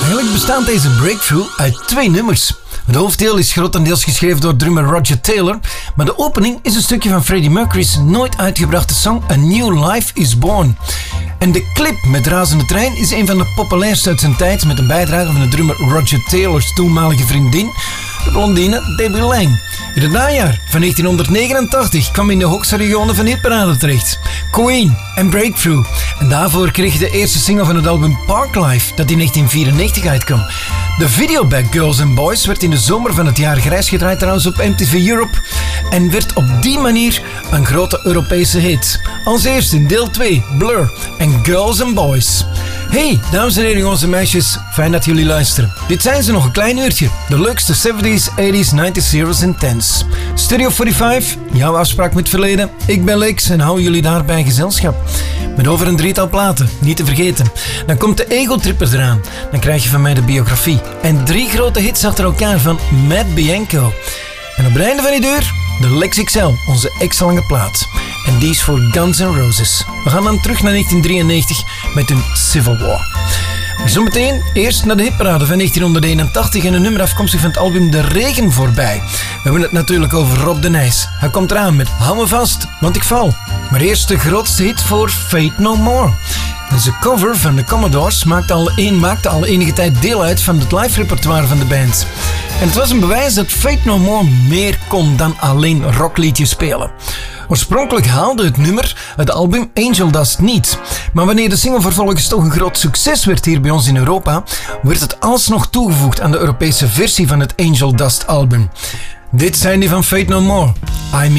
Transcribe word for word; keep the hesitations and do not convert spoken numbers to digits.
Eigenlijk bestaat deze breakthrough uit twee nummers. Het hoofddeel is grotendeels geschreven door drummer Roger Taylor, maar de opening is een stukje van Freddie Mercury's nooit uitgebrachte song A New Life Is Born. En de clip met Razende Trein is een van de populairste uit zijn tijd, met een bijdrage van de drummer Roger Taylor's toenmalige vriendin, de blondine Debbie Lang. In het najaar van negentienhonderdnegenentachtig kwam in de hoogste regionen van hitparade terecht. Queen en Breakthrough. En daarvoor kreeg je de eerste single van het album Parklife, dat in negentien vierennegentig uitkwam. De video bij Girls and Boys werd in de zomer van het jaar grijs gedraaid trouwens op M T V Europe en werd op die manier een grote Europese hit. Als eerste in deel twee, Blur en Girls and Boys. Hey, dames en heren, jongens en meisjes, fijn dat jullie luisteren. Dit zijn ze nog een klein uurtje. De leukste zeventies, tachtigs, negentig, zeros en tens. Studio vijfenveertig, jouw afspraak met het verleden. Ik ben Lex en hou jullie daarbij gezelschap. Met over een drietal platen, niet te vergeten. Dan komt de Ego Tripper eraan. Dan krijg je van mij de biografie. En drie grote hits achter elkaar van Matt Bianco. En op het einde van die deur, de Lex X L, onze extra lange plaat. En die is voor Guns N' Roses. We gaan dan terug naar negentien drieënnegentig met hun Civil War. Zometeen eerst naar de hitparade van negentienhonderdeenentachtig en een nummer afkomstig van het album De Regen voorbij. We hebben het natuurlijk over Rob de Nijs. Hij komt eraan met Hou me vast, want ik val. Maar eerst de grootste hit voor Fate No More. Deze cover van de Commodores maakte al, een, maakte al enige tijd deel uit van het live repertoire van de band. En het was een bewijs dat Fate No More meer kon dan alleen rockliedjes spelen. Oorspronkelijk haalde het nummer het album Angel Dust niet. Maar wanneer de single vervolgens toch een groot succes werd hier bij ons in Europa, werd het alsnog toegevoegd aan de Europese versie van het Angel Dust album. Dit zijn die van Fate No More. I